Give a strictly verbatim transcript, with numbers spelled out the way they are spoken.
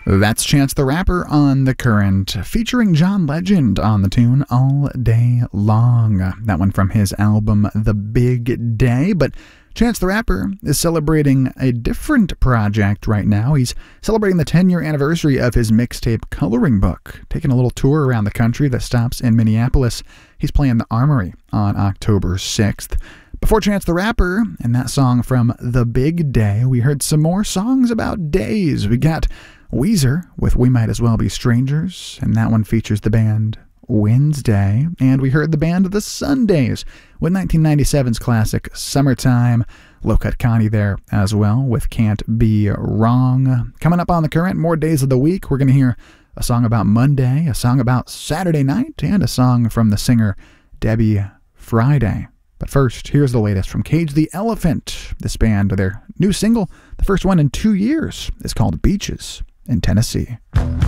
That's Chance the Rapper on The Current, featuring John Legend on the tune All Day Long. That one from his album The Big Day. But Chance the Rapper is celebrating a different project right now. He's celebrating the ten-year anniversary of his mixtape Coloring Book, taking a little tour around the country that stops in Minneapolis. He's playing the Armory on October sixth. Before Chance the Rapper and that song from The Big Day, we heard some more songs about days. We got Weezer with We Might As Well Be Strangers, and that one features the band Wednesday. And we heard the band The Sundays with nineteen ninety-seven's classic Summertime. Low Cut Connie there as well with Can't Be Wrong. Coming up on The Current, more days of the week. We're going to hear a song about Monday, a song about Saturday night, and a song from the singer Debbie Friday. But first, here's the latest from Cage the Elephant. This band, their new single, the first one in two years, is called Beaches in Tennessee.